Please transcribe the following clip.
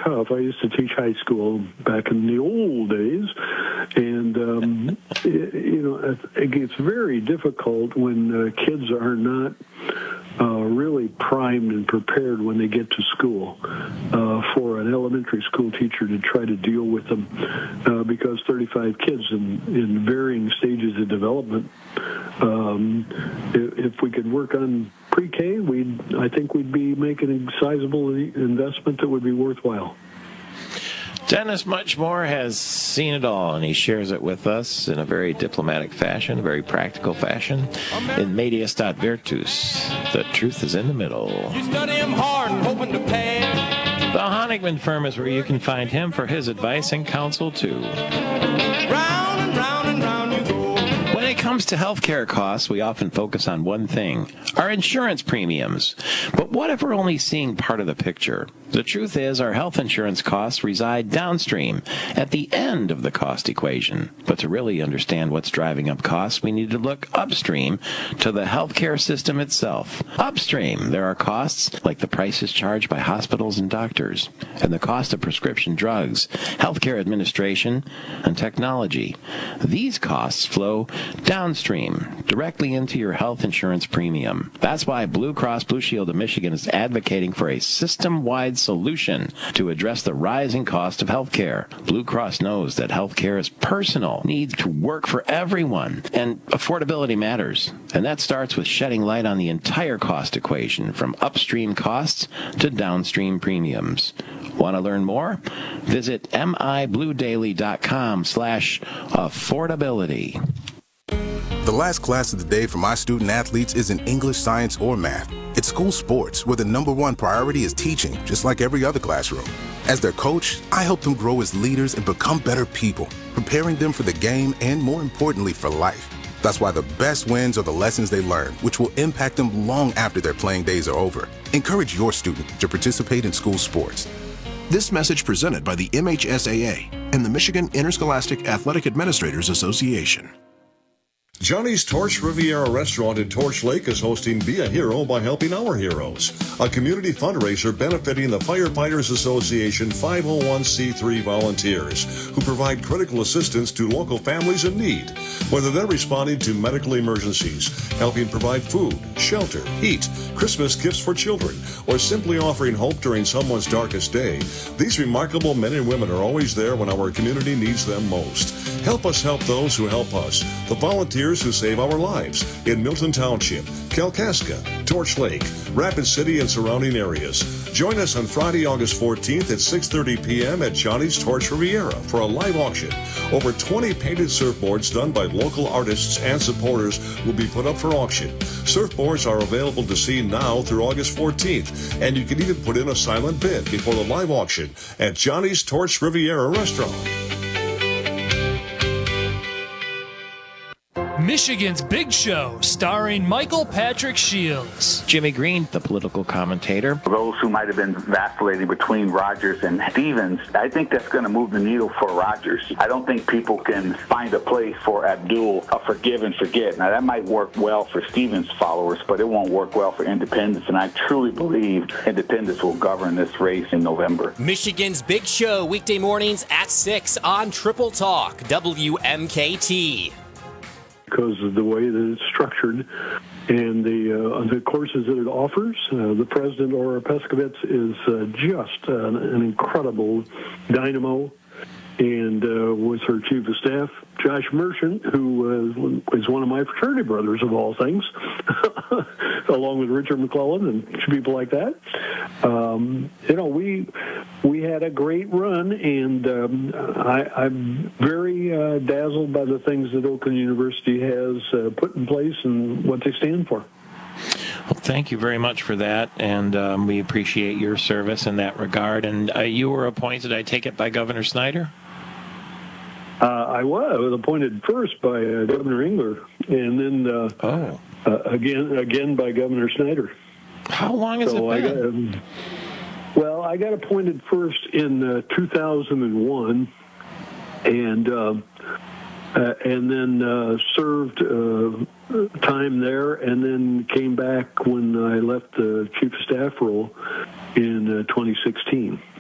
tough. I used to teach high school back in the old days, and it gets very difficult when kids are not really primed and prepared when they get to school for an elementary school teacher to try to deal with them because 35 kids in varying stages of development. If we could work on pre-K, I think we'd be making a sizable investment that would be worthwhile. Dennis Muchmore has seen it all, and he shares it with us in a very diplomatic fashion, a very practical fashion. In Medias Virtus, the truth is in the middle. You study him hard and hoping to pass. The Honigman firm is where you can find him for his advice and counsel, too. Round and round and round you go. When it comes to healthcare costs, we often focus on one thing, our insurance premiums. But what if we're only seeing part of the picture? The truth is, our health insurance costs reside downstream, at the end of the cost equation. But to really understand what's driving up costs, we need to look upstream to the healthcare system itself. Upstream, there are costs like the prices charged by hospitals and doctors, and the cost of prescription drugs, healthcare administration, and technology. These costs flow downstream, directly into your health insurance premium. That's why Blue Cross Blue Shield of Michigan is advocating for a system-wide solution to address the rising cost of healthcare. Blue Cross knows that healthcare is personal, needs to work for everyone, and affordability matters. And that starts with shedding light on the entire cost equation, from upstream costs to downstream premiums. Want to learn more? Visit mibluedaily.com/affordability. The last class of the day for my student athletes isn't English, science, or math. It's school sports, where the number one priority is teaching, just like every other classroom. As their coach, I help them grow as leaders and become better people, preparing them for the game and, more importantly, for life. That's why the best wins are the lessons they learn, which will impact them long after their playing days are over. Encourage your student to participate in school sports. This message presented by the MHSAA and the Michigan Interscholastic Athletic Administrators Association. Johnny's Torch Riviera Restaurant in Torch Lake is hosting Be a Hero by Helping Our Heroes, a community fundraiser benefiting the Firefighters Association 501c3 volunteers who provide critical assistance to local families in need, whether they're responding to medical emergencies, helping provide food, shelter, heat, Christmas gifts for children, or simply offering hope during someone's darkest day. These remarkable men and women are always there when our community needs them most. Help us help those who help us. The volunteers who save our lives in Milton Township, Kalkaska, Torch Lake, Rapid City, and surrounding areas. Join us on Friday, August 14th at 6:30 p.m. at Johnny's Torch Riviera for a live auction. Over 20 painted surfboards done by local artists and supporters will be put up for auction. Surfboards are available to see now through August 14th, and you can even put in a silent bid before the live auction at Johnny's Torch Riviera Restaurant. Michigan's Big Show, starring Michael Patrick Shields. Jimmy Green, the political commentator. Those who might have been vacillating between Rogers and Stevens, I think that's going to move the needle for Rogers. I don't think people can find a place for Abdul, a forgive and forget. Now, that might work well for Stevens' followers, but it won't work well for independents, and I truly believe independents will govern this race in November. Michigan's Big Show, weekday mornings at 6 on Triple Talk, WMKT. Because of the way that it's structured and the courses that it offers. The president, Ora Peskovitz, is just an incredible dynamo. And with her chief of staff, Josh Merchant, who is one of my fraternity brothers of all things, along with Richard McClellan and people like that. We had a great run, and I'm very dazzled by the things that Oakland University has put in place and what they stand for. Well, thank you very much for that, and we appreciate your service in that regard. And you were appointed, I take it, by Governor Snyder? I was appointed first by Governor Engler, and then again by Governor Snyder. How long has it been? I got appointed first in 2001, and then served time there, and then came back when I left the chief of staff role in 2016.